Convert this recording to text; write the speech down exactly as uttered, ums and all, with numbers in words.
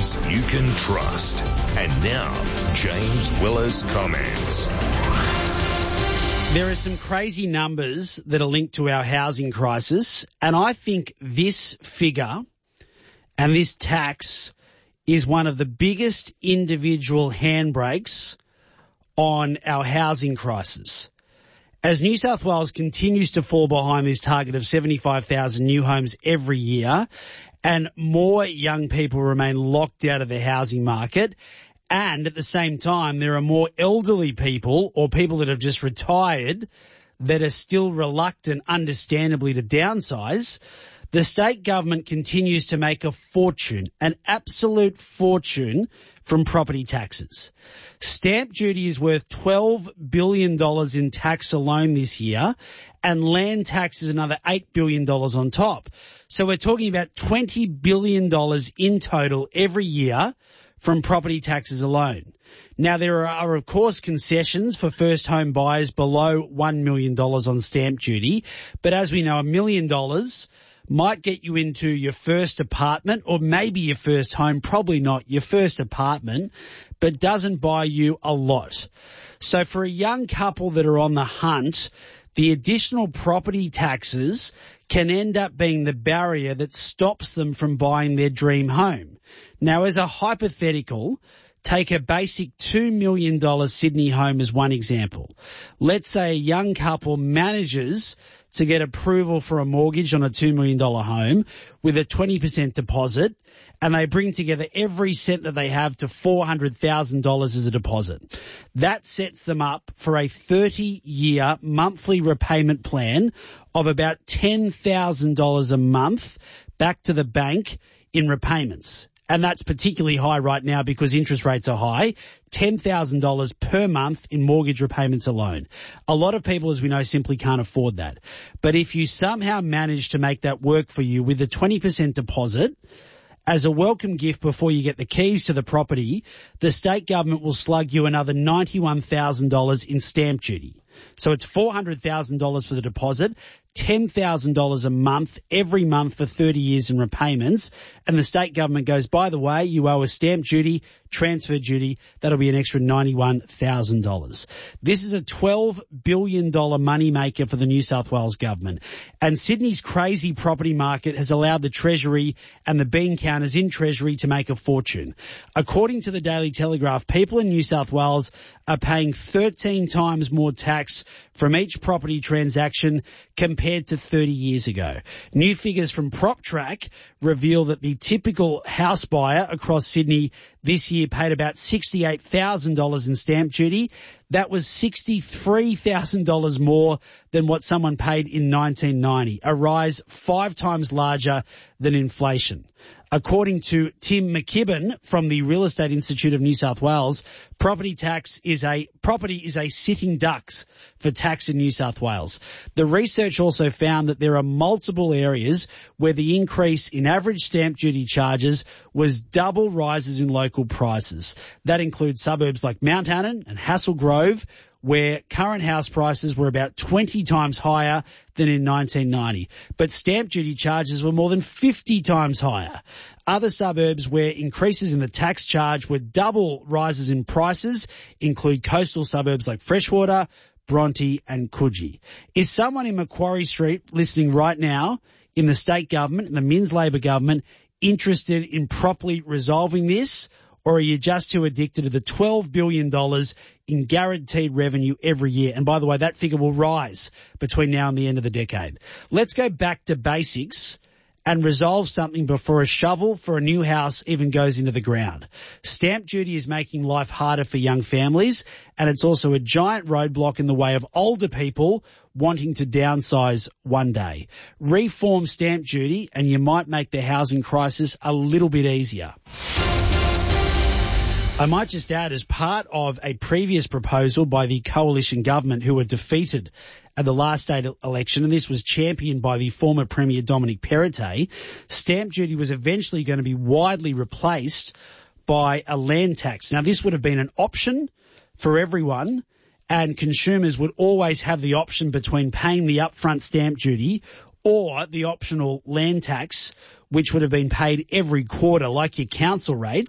voice you can trust. And now, James Willis comments. There are some crazy numbers that are linked to our housing crisis, and I think this figure and this tax is one of the biggest individual handbrakes on our housing crisis. As New South Wales continues to fall behind this target of seventy-five thousand new homes every year, and more young people remain locked out of the housing market, and at the same time, there are more elderly people or people that have just retired that are still reluctant, understandably, to downsize. The state government continues to make a fortune, an absolute fortune, from property taxes. Stamp duty is worth twelve billion dollars in tax alone this year, and land tax is another eight billion dollars on top. So we're talking about twenty billion dollars in total every year from property taxes alone. Now, there are, of course, concessions for first home buyers below one million dollars on stamp duty, but as we know, a million dollars might get you into your first apartment or maybe your first home, probably not your first apartment, but doesn't buy you a lot. So for a young couple that are on the hunt, the additional property taxes can end up being the barrier that stops them from buying their dream home. Now, as a hypothetical, take a basic two million dollars Sydney home as one example. Let's say a young couple manages to get approval for a mortgage on a two million dollars home with a twenty percent deposit, and they bring together every cent that they have to four hundred thousand dollars as a deposit. That sets them up for a thirty-year monthly repayment plan of about ten thousand dollars a month back to the bank in repayments. And that's particularly high right now because interest rates are high, ten thousand dollars per month in mortgage repayments alone. A lot of people, as we know, simply can't afford that. But if you somehow manage to make that work for you with a twenty percent deposit, as a welcome gift before you get the keys to the property, the state government will slug you another ninety-one thousand dollars in stamp duty. So it's four hundred thousand dollars for the deposit, ten thousand dollars a month every month for thirty years in repayments. And the state government goes, by the way, you owe a stamp duty, transfer duty. That'll be an extra ninety-one thousand dollars. This is a twelve billion dollars moneymaker for the New South Wales government. And Sydney's crazy property market has allowed the Treasury and the bean counters in Treasury to make a fortune. According to the Daily Telegraph, people in New South Wales are paying thirteen times more tax from each property transaction compared to thirty years ago. New figures from PropTrack reveal that the typical house buyer across Sydney this year paid about sixty-eight thousand dollars in stamp duty. That was sixty-three thousand dollars more than what someone paid in nineteen ninety, a rise five times larger than inflation. According to Tim McKibben from the Real Estate Institute of New South Wales, property tax is a property is a sitting ducks for tax in New South Wales. The research also found that there are multiple areas where the increase in average stamp duty charges was double rises in local prices. That includes suburbs like Mount Annan and Hassel Grove, where current house prices were about twenty times higher than in nineteen ninety. But stamp duty charges were more than fifty times higher. Other suburbs where increases in the tax charge were double rises in prices include coastal suburbs like Freshwater, Bronte and Coogee. Is someone in Macquarie Street listening right now in the state government, in the Minns Labor government, interested in properly resolving this? Or are you just too addicted to the twelve billion dollars in guaranteed revenue every year? And by the way, that figure will rise between now and the end of the decade. Let's go back to basics and resolve something before a shovel for a new house even goes into the ground. Stamp duty is making life harder for young families, and it's also a giant roadblock in the way of older people wanting to downsize one day. Reform stamp duty and you might make the housing crisis a little bit easier. I might just add, as part of a previous proposal by the coalition government who were defeated at the last state election, and this was championed by the former Premier Dominic Perrottet, stamp duty was eventually going to be widely replaced by a land tax. Now, this would have been an option for everyone, and consumers would always have the option between paying the upfront stamp duty or the optional land tax, which would have been paid every quarter like your council rates.